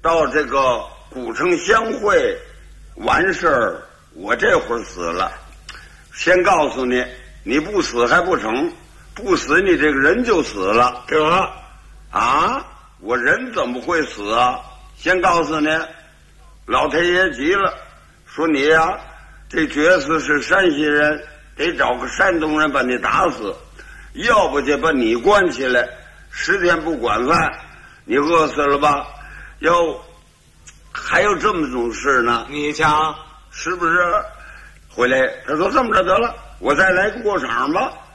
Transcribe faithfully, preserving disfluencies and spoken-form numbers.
到这个古城相会完事儿，我这会儿死了。先告诉你，你不死还不成，不死你这个人就死了。 得啊，我人怎么会死啊？先告诉你，老太爷急了，说你呀、啊，这角色是山西人，得找个山东人把你打死，要不就把你关起来，十天不管饭，你饿死了吧？要还有这么种事呢？ 你瞧， 是不是？回来他说这么着得了，我再来个过场吧。